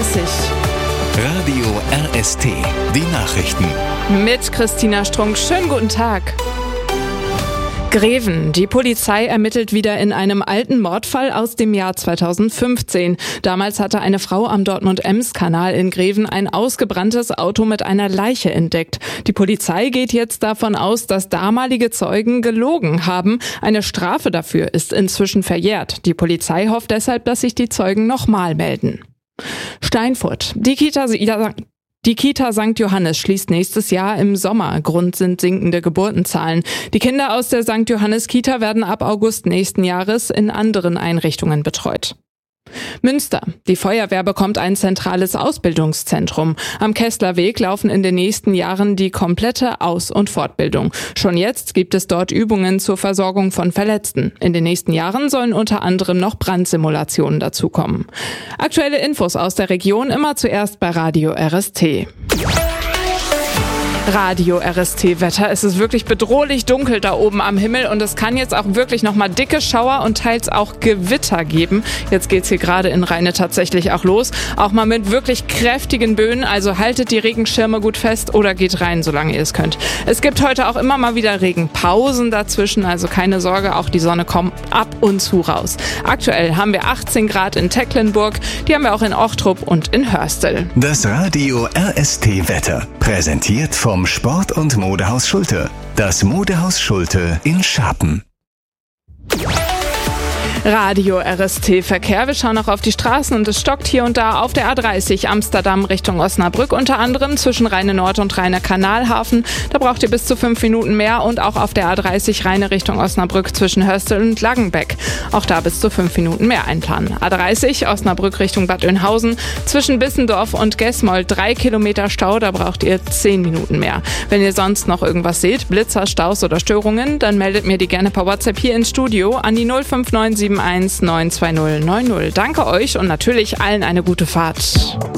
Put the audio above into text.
Radio RST, die Nachrichten. Mit Christina Strunk. Schönen guten Tag. Greven. Die Polizei ermittelt wieder in einem alten Mordfall aus dem Jahr 2015. Damals hatte eine Frau am Dortmund-Ems-Kanal in Greven ein ausgebranntes Auto mit einer Leiche entdeckt. Die Polizei geht jetzt davon aus, dass damalige Zeugen gelogen haben. Eine Strafe dafür ist inzwischen verjährt. Die Polizei hofft deshalb, dass sich die Zeugen nochmal melden. Steinfurt. Die Kita St. Johannes schließt nächstes Jahr im Sommer. Grund sind sinkende Geburtenzahlen. Die Kinder aus der St. Johannes Kita werden ab August nächsten Jahres in anderen Einrichtungen betreut. Münster. Die Feuerwehr bekommt ein zentrales Ausbildungszentrum. Am Kesslerweg laufen in den nächsten Jahren die komplette Aus- und Fortbildung. Schon jetzt gibt es dort Übungen zur Versorgung von Verletzten. In den nächsten Jahren sollen unter anderem noch Brandsimulationen dazukommen. Aktuelle Infos aus der Region immer zuerst bei Radio RST. Radio RST-Wetter. Es ist wirklich bedrohlich dunkel da oben am Himmel und es kann jetzt auch wirklich nochmal dicke Schauer und teils auch Gewitter geben. Jetzt geht's hier gerade in Rheine tatsächlich auch los. Auch mal mit wirklich kräftigen Böen, also haltet die Regenschirme gut fest oder geht rein, solange ihr es könnt. Es gibt heute auch immer mal wieder Regenpausen dazwischen, also keine Sorge, auch die Sonne kommt ab und zu raus. Aktuell haben wir 18 Grad in Tecklenburg, die haben wir auch in Ochtrup und in Hörstel. Das Radio RST-Wetter, präsentiert vom Sport- und Modehaus Schulte. Das Modehaus Schulte in Scharpen. Radio RST-Verkehr. Wir schauen auch auf die Straßen und es stockt hier und da auf der A30 Amsterdam Richtung Osnabrück, unter anderem zwischen Rheine Nord und Rheiner Kanalhafen. Da braucht ihr bis zu 5 Minuten mehr und auch auf der A30 Rheine Richtung Osnabrück zwischen Hörstel und Langenbeck. Auch da bis zu 5 Minuten mehr einplanen. A30 Osnabrück Richtung Bad Oeynhausen zwischen Bissendorf und Gesmold 3 Kilometer Stau, da braucht ihr 10 Minuten mehr. Wenn ihr sonst noch irgendwas seht, Blitzer, Staus oder Störungen, dann meldet mir die gerne per WhatsApp hier ins Studio an die 05971 92090. Danke euch und natürlich allen eine gute Fahrt.